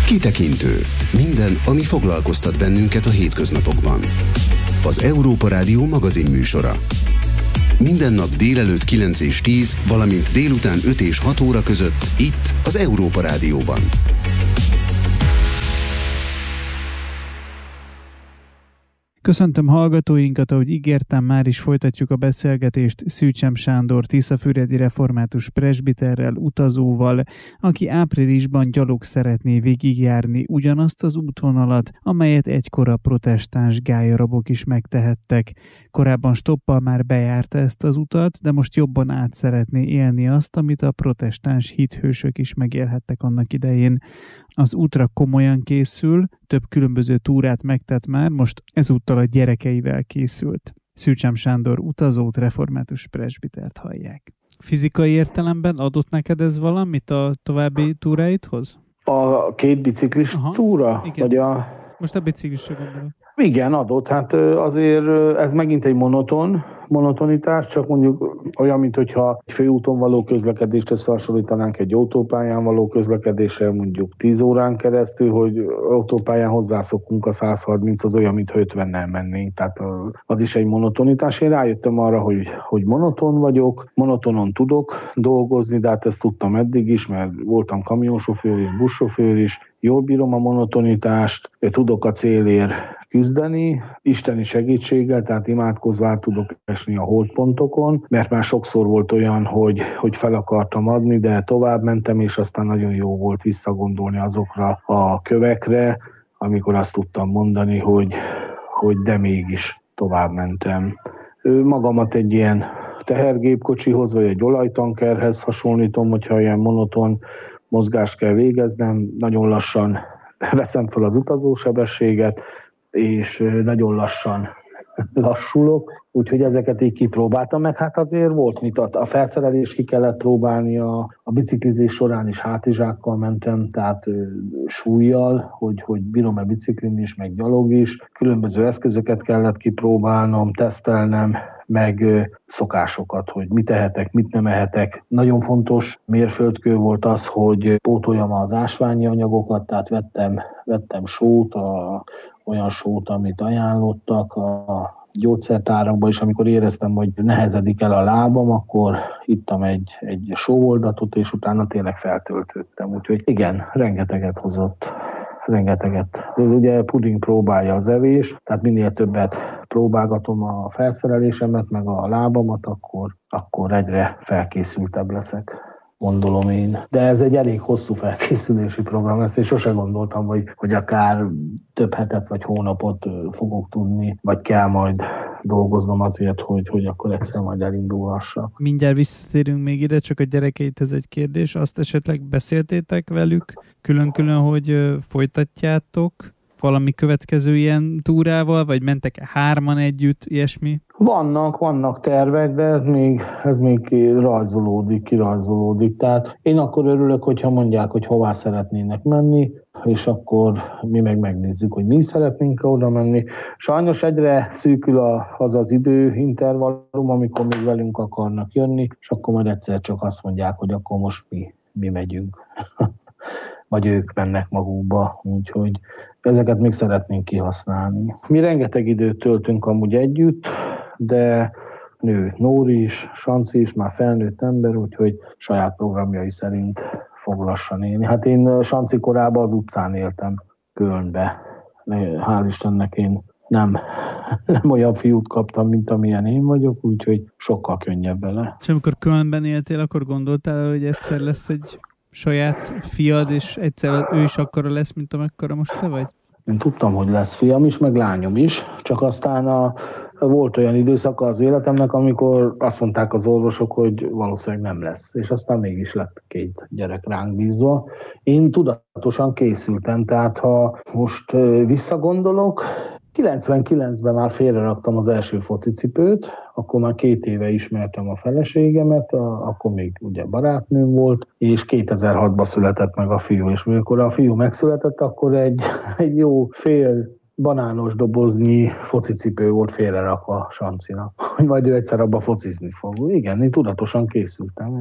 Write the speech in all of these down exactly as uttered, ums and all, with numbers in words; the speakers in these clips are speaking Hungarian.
Kitekintő. Minden, ami foglalkoztat bennünket a hétköznapokban. Az Európa Rádió magazinműsora. Minden nap délelőtt kilenc és tíz, valamint délután öt és hat óra között itt az Európa Rádióban. Köszöntöm hallgatóinkat, ahogy ígértem, már is folytatjuk a beszélgetést Szűcsem Sándor tiszafüredi református presbiterrel, utazóval, aki áprilisban gyalog szeretné végigjárni ugyanazt az útvonalat, amelyet egykor a protestáns gállyarabok is megtehettek. Korábban stoppal már bejárta ezt az utat, de most jobban át szeretné élni azt, amit a protestáns hithősök is megélhettek annak idején. Az útra komolyan készül, több különböző túrát megtett már, most ezúttal a gyerekeivel készült. Szűcsem Sándor utazót, református presbitert hallják. Fizikai értelemben adott neked ez valamit a további túráidhoz? A két biciklis Aha, túra? Igen. Vagy a... Most a biciklisre gondolok. Igen, adott. Hát azért ez megint egy monoton, monotonitás, csak mondjuk olyan, mint hogyha egy főúton való közlekedést összehasonlítanánk egy autópályán való közlekedéssel, mondjuk tíz órán keresztül, hogy autópályán hozzászokunk a száz harminc, az olyan, mintha ötvennel mennénk. Tehát az is egy monotonitás. Én rájöttem arra, hogy, hogy monoton vagyok, monotonon tudok dolgozni, de hát ezt tudtam eddig is, mert voltam kamionsofőr és buszsofőr is, jól bírom a monotonitást, tudok a célért küzdeni, isteni segítséggel, tehát imádkozva tudok esni a holdpontokon, mert már sokszor volt olyan, hogy, hogy fel akartam adni, de tovább mentem, és aztán nagyon jó volt visszagondolni azokra a kövekre, amikor azt tudtam mondani, hogy, hogy de mégis tovább mentem. Magamat egy ilyen tehergépkocsihoz, vagy egy olajtankerhez hasonlítom, hogyha ilyen monoton mozgást kell végeznem, nagyon lassan veszem fel az utazósebességet, és nagyon lassan lassulok, úgyhogy ezeket így kipróbáltam, meg hát azért volt mit, a felszerelést ki kellett próbálni, a, a biciklizés során is hátizsákkal mentem, tehát ö, súlyjal, hogy, hogy bírom-e biciklin is, meg gyalog is, különböző eszközöket kellett kipróbálnom, tesztelnem, meg ö, szokásokat, hogy mit ehetek, mit nem ehetek. Nagyon fontos mérföldkő volt az, hogy pótoljam az ásványi anyagokat, tehát vettem, vettem sót, a, olyan sót, amit ajánlottak a gyógyszertárakban, és amikor éreztem, hogy nehezedik el a lábam, akkor ittam egy, egy sóoldatot, és utána tényleg feltöltöttem. Úgyhogy igen, rengeteget hozott. Rengeteget. Ugye puding próbálja az evés, tehát minél többet próbálgatom a felszerelésemet, meg a lábamat, akkor, akkor egyre felkészültebb leszek, gondolom én. De ez egy elég hosszú felkészülési program lesz, és sose gondoltam, hogy, hogy akár több hetet vagy hónapot fogok tudni, vagy kell majd dolgoznom azért, hogy, hogy akkor egyszer majd elindulhassak. Mindjárt visszatérünk még ide, csak a gyerekeithez egy kérdés. Azt esetleg beszéltétek velük külön-külön, hogy folytatjátok valami következő ilyen túrával, vagy mentek hárman együtt, ilyesmi? Vannak, vannak tervek, de ez még, ez még rajzolódik, kirajzolódik. Tehát én akkor örülök, hogyha mondják, hogy hová szeretnének menni, és akkor mi meg megnézzük, hogy mi szeretnénk oda menni. Sajnos egyre szűkül a, az az időintervallum, amikor még velünk akarnak jönni, és akkor majd egyszer csak azt mondják, hogy akkor most mi, mi megyünk. Vagy ők mennek magukba, úgyhogy ezeket még szeretnénk kihasználni. Mi rengeteg időt töltünk amúgy együtt, de nő Nóri is, Sanci is, már felnőtt ember, úgyhogy saját programjai szerint fog lassan élni. Hát én Sanci korában az utcán éltem, Kölnbe. Hál' Istennek én nem, nem olyan fiút kaptam, mint amilyen én vagyok, úgyhogy sokkal könnyebb vele. És amikor Kölnben éltél, akkor gondoltál, hogy egyszer lesz egy saját fiad, és egyszer ő is akkora lesz, mint amekkora most te vagy? Én tudtam, hogy lesz fiam is, meg lányom is, csak aztán a, volt olyan időszaka az életemnek, amikor azt mondták az orvosok, hogy valószínűleg nem lesz, és aztán mégis lett két gyerek ránk bízva. Én tudatosan készültem, tehát ha most visszagondolok, kilencvenkilencben már félreraktam az első focicipőt, akkor már két éve ismertem a feleségemet, a, akkor még ugye barátnőm volt, és kétezer-hatban született meg a fiú, és amikor a fiú megszületett, akkor egy, egy jó fél banános doboznyi focicipő volt félrerakva Sancinak, hogy majd ő egyszer abba focizni fog. Igen, én tudatosan készültem. Ja.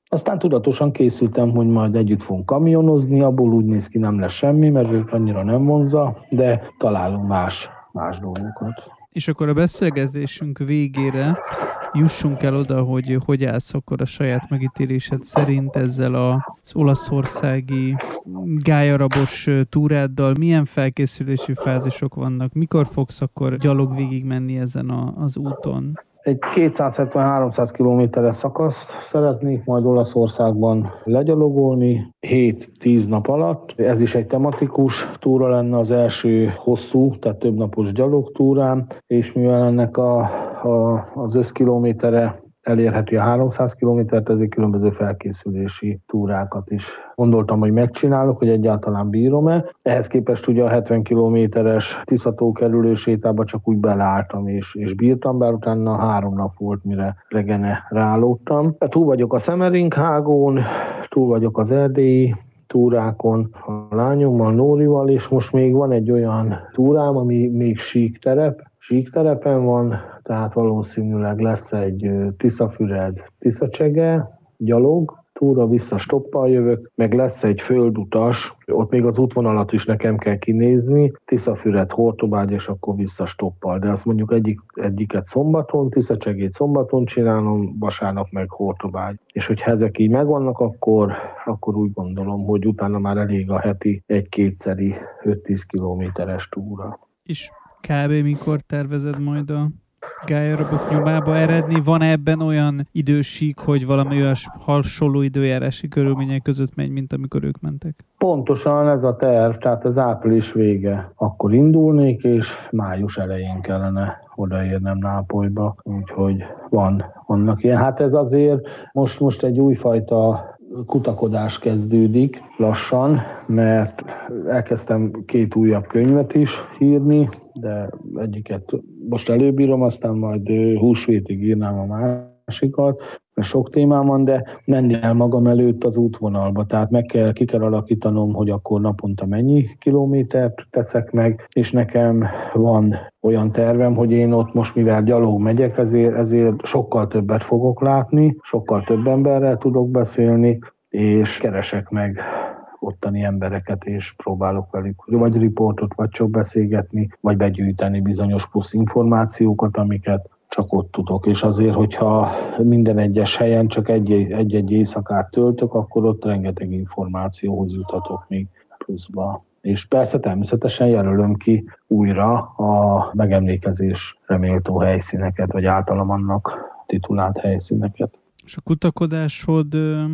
Aztán tudatosan készültem, hogy majd együtt fogunk kamionozni, abból úgy néz ki, nem lesz semmi, mert ők annyira nem vonza, de találunk más, más dolgokat. És akkor a beszélgetésünk végére jussunk el oda, hogy hogy állsz akkor a saját megítélésed szerint ezzel az olaszországi gályarabos túráddal, milyen felkészülési fázisok vannak, mikor fogsz akkor gyalog végig menni ezen a, az úton? Egy kétszázhetven-háromszáz kilométeres szakaszt szeretnék majd Olaszországban legyalogolni hét-tíz nap alatt. Ez is egy tematikus túra lenne, az első hosszú, tehát több napos gyalogtúrám, és mivel ennek a, a, az összkilométere elérheti a háromszáz kilométert, ezért különböző felkészülési túrákat is gondoltam, hogy megcsinálok, hogy egyáltalán bírom-e. Ehhez képest ugye a hetven kilométeres Tisza-tó kerülő sétába csak úgy beleálltam és, és bírtam, bár utána három nap volt, mire regenerálódtam. Túl vagyok a Semmering-hágón, túl vagyok az erdélyi túrákon a lányommal, Nórival, és most még van egy olyan túrám, ami még sík terep, sík terepen van, tehát valószínűleg lesz egy Tiszafüred, Tiszacsege, gyalog, túra vissza stoppal jövök, meg lesz egy földutas, ott még az útvonalat is nekem kell kinézni, Tiszafüred, Hortobágy, és akkor vissza stoppal, de azt mondjuk egyik, egyiket szombaton, Tiszacsegét szombaton csinálom, vasárnap meg Hortobágy. És hogyha ezek így megvannak, akkor, akkor úgy gondolom, hogy utána már elég a heti egy-kétszeri öt-tíz kilométeres túra. És kb. Mikor tervezed majd a gályarabok nyomába eredni? Van ebben olyan idősík, hogy valami olyas hasonló időjárási körülmények között megy, mint amikor ők mentek? Pontosan ez a terv, tehát az április vége. Akkor indulnék, és május elején kellene odaérnem Nápolyba, úgyhogy van, vannak ilyen. Hát ez azért most, most egy újfajta kutakodás kezdődik lassan, mert elkezdtem két újabb könyvet is írni, de egyiket most előbírom, aztán majd húsvétig írnám a másikat, mert sok témám van, de menni el magam előtt az útvonalba, tehát meg kell, ki kell alakítanom, hogy akkor naponta mennyi kilométert teszek meg, és nekem van olyan tervem, hogy én ott most, mivel gyalog megyek, ezért, ezért sokkal többet fogok látni, sokkal több emberrel tudok beszélni, és keresek meg ottani embereket, és próbálok velük vagy riportot, vagy csak beszélgetni, vagy begyűjteni bizonyos plusz információkat, amiket csak ott tudok. És azért, hogyha minden egyes helyen csak egy-egy éjszakát töltök, akkor ott rengeteg információhoz juthatok még pluszba. És persze természetesen jelölöm ki újra a megemlékezésre méltó helyszíneket, vagy általam annak titulált helyszíneket. És a kutakodásod,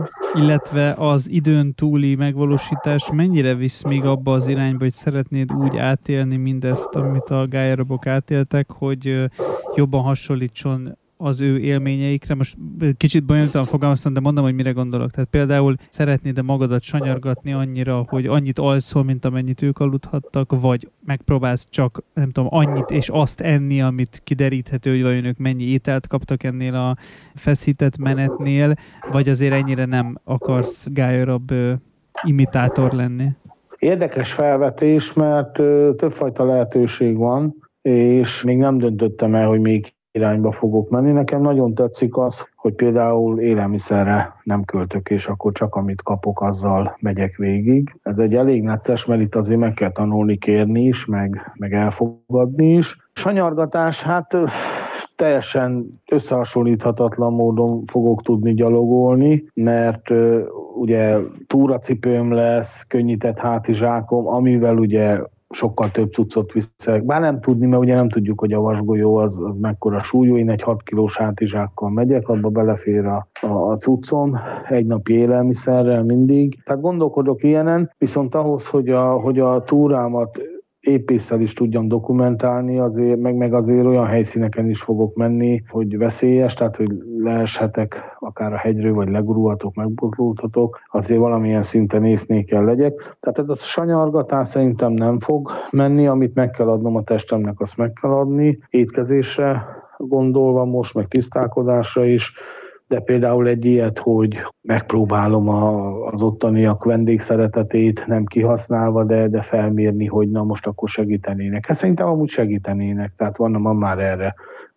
illetve az időn túli megvalósítás mennyire visz még abba az irányba, hogy szeretnéd úgy átélni mindezt, amit a gályarabok átéltek, hogy jobban hasonlítson az ő élményeikre? Most kicsit bonyolultan fogalmaztam, de mondom, hogy mire gondolok. Tehát például szeretnéd-e magadat sanyargatni annyira, hogy annyit alszol, mint amennyit ők aludhattak, vagy megpróbálsz csak, nem tudom, annyit és azt enni, amit kideríthető, hogy vajon ők mennyi ételt kaptak ennél a feszített menetnél, vagy azért ennyire nem akarsz gályarab imitátor lenni? Érdekes felvetés, mert többfajta lehetőség van, és még nem döntöttem el, hogy még irányba fogok menni. Nekem nagyon tetszik az, hogy például élelmiszerre nem költök, és akkor csak amit kapok, azzal megyek végig. Ez egy elég necces, mert itt azért meg kell tanulni kérni is, meg, meg elfogadni is. Sanyargatás, hát teljesen összehasonlíthatatlan módon fogok tudni gyalogolni, mert ugye túracipőm lesz, könnyített hátizsákom, amivel ugye sokkal több cuccot viszek. Bár nem tudni, mert ugye nem tudjuk, hogy a vasgolyó az, az mekkora súlyú. Én egy hat kilós hátizsákkal megyek, abba belefér a, a, a cuccom, egy napi élelmiszerrel mindig. Tehát gondolkodok ilyenen, viszont ahhoz, hogy a, hogy a túrámat épésszel is tudjam dokumentálni, azért, meg, meg azért olyan helyszíneken is fogok menni, hogy veszélyes, tehát hogy leeshetek akár a hegyről, vagy legurulhatok, megbotlódhatok, azért valamilyen szinten észnél kell legyek. Tehát ez a sanyargatás szerintem nem fog menni, amit meg kell adnom a testemnek, azt meg kell adni, étkezésre gondolva most, meg tisztálkodásra is, de például egy ilyet, hogy megpróbálom a, az ottaniak vendégszeretetét nem kihasználva, de, de felmérni, hogy na most akkor segítenének. Hát szerintem amúgy segítenének, tehát van, van már erre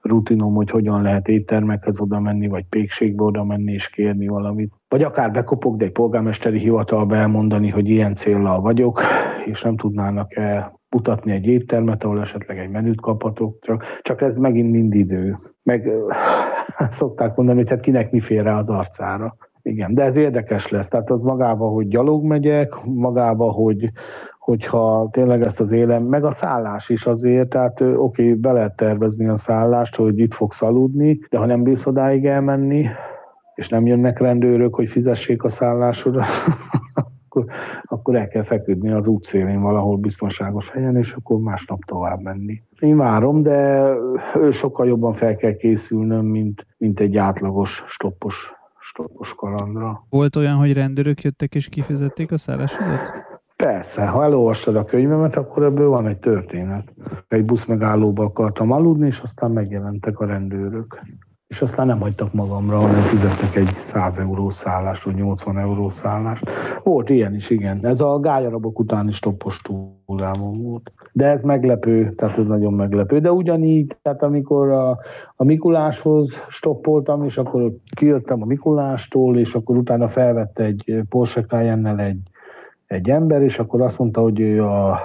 rutinom, hogy hogyan lehet éttermekhez oda menni, vagy pékségbe oda menni és kérni valamit. Vagy akár bekopog, de egy polgármesteri hivatalba elmondani, hogy ilyen céllal vagyok, és nem tudnának el mutatni egy éttermet, ahol esetleg egy menüt kaphatok, csak, csak ez megint mind idő. Meg szokták mondani, hogy hát kinek mi fér rá az arcára. Igen, de ez érdekes lesz. Tehát az magába, hogy gyalog megyek, magába, hogy hogyha tényleg ezt az élem, meg a szállás is azért, tehát oké, okay, be lehet tervezni a szállást, hogy itt fogsz aludni, de ha nem bírsz odáig elmenni, és nem jönnek rendőrök, hogy fizessék a szállásodat, akkor, akkor el kell feküdni az útszélén valahol biztonságos helyen, és akkor másnap tovább menni. Én várom, de sokkal jobban fel kell készülnöm, mint, mint egy átlagos stoppos, stoppos kalandra. Volt olyan, hogy rendőrök jöttek és kifizették a szállásodat? Persze, ha elolvastad a könyvemet, akkor ebből van egy történet. Egy buszmegállóba akartam aludni, és aztán megjelentek a rendőrök. És aztán nem hagytak magamra, hanem fizettek egy száz eurós szállást, vagy nyolcvan eurós szállást. Volt ilyen is, igen. Ez a gályarabok utáni stoppos túrámon volt. De ez meglepő, tehát ez nagyon meglepő. De ugyanígy, tehát amikor a, a Mikuláshoz stoppoltam, és akkor kijöttem a Mikulástól, és akkor utána felvette egy Porsche Cayenne-nel egy egy ember, és akkor azt mondta, hogy ő a,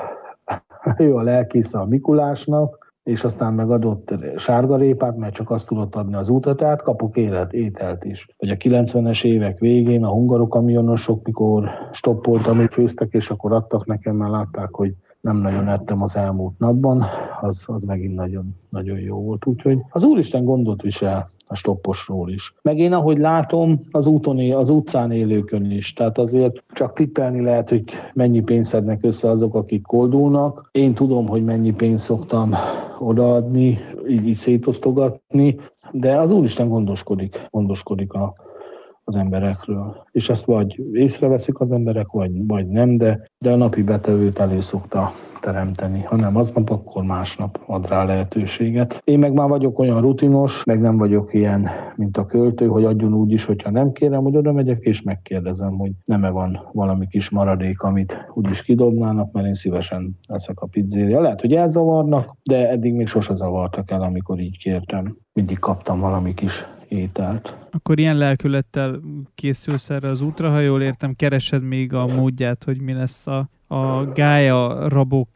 ő a lelkésze a Mikulásnak, és aztán megadott sárgarépát, mert csak azt tudott adni az útra, tehát kapok élet, ételt is. Vagy a kilencvenes évek végén a hungarokamionosok, mikor stoppoltam, még főztek, és akkor adtak nekem, mert látták, hogy nem nagyon ettem az elmúlt napban, az, az megint nagyon, nagyon jó volt. Úgyhogy az Úristen gondot visel a stopposról is. Meg én, ahogy látom, az úton, él, az utcán élőkön is. Tehát azért csak tippelni lehet, hogy mennyi pénzt szednek össze azok, akik koldulnak. Én tudom, hogy mennyi pénzt szoktam odaadni, így, így szétosztogatni, de az Úristen gondoskodik, gondoskodik a, az emberekről. És ezt vagy észreveszik az emberek, vagy, vagy nem, de, de a napi betevőt elő szokta teremteni. Ha nem aznap, akkor másnap ad rá lehetőséget. Én meg már vagyok olyan rutinos, meg nem vagyok ilyen, mint a költő, hogy adjon úgy is, hogyha nem kérem, hogy oda megyek, és megkérdezem, hogy nem-e van valami kis maradék, amit úgyis kidobnának, mert én szívesen eszek a pizzéria. Lehet, hogy elzavarnak, de eddig még sose zavartak el, amikor így kértem. Mindig kaptam valami kis ételt. Akkor ilyen lelkülettel készülsz erre az útra, ha jól értem, keresed még a módját, hogy mi lesz a a gályarabok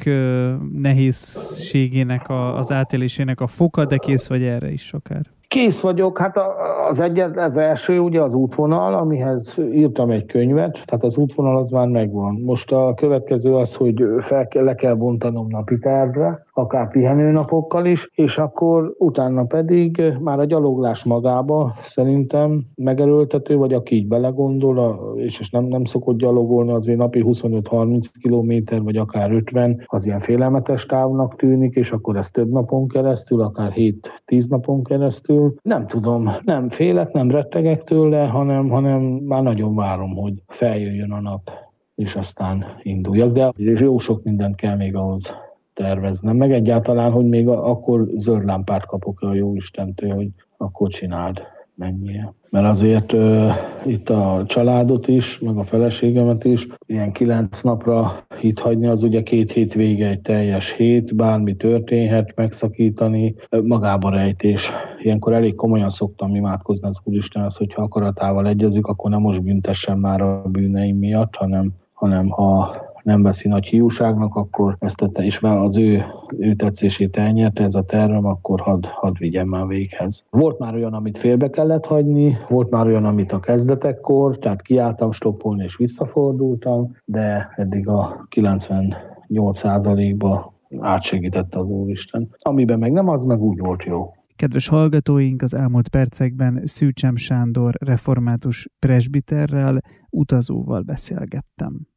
nehézségének, a, az átélésének a foka, de kész vagy erre is akár? Kész vagyok, hát az, egyet, az első ugye az útvonal, amihez írtam egy könyvet, tehát az útvonal az már megvan. Most a következő az, hogy fel kell, le kell bontanom napi tervre, akár pihenőnapokkal is, és akkor utána pedig már a gyaloglás magába szerintem megerőltető, vagy aki így belegondol, és nem, nem szokott gyalogolni, azért napi huszonöt-harminc kilométer, vagy akár ötven, az ilyen félelmetes távnak tűnik, és akkor ez több napon keresztül, akár hét-tíz napon keresztül. Nem tudom, nem félek, nem rettegek tőle, hanem, hanem már nagyon várom, hogy feljöjjön a nap, és aztán induljak, de jó sok mindent kell még ahhoz terveznem, meg egyáltalán, hogy még akkor zöld lámpát kapok a Jóistentől, hogy akkor csináld, menjél. Mert azért uh, itt a családot is, meg a feleségemet is, ilyen kilenc napra itt hagyni, az ugye két hét vége, egy teljes hét, bármi történhet, megszakítani, magába rejtés. Ilyenkor elég komolyan szoktam imádkozni az Úristenhez, hogyha akaratával egyezik, akkor nem most büntessen már a bűneim miatt, hanem, hanem ha nem veszi nagy hiúságnak, akkor ezt tette, és az ő, ő tetszését elnyerte ez a tervem, akkor hadd had vigyem már véghez. Volt már olyan, amit félbe kellett hagyni, volt már olyan, amit a kezdetekkor, tehát kiálltam stoppolni és visszafordultam, de eddig a kilencvennyolc százalékban átsegítette az Úristen. Amiben meg nem, az meg úgy volt jó. Kedves hallgatóink, az elmúlt percekben Szűcsem Sándor református presbiterrel, utazóval beszélgettem.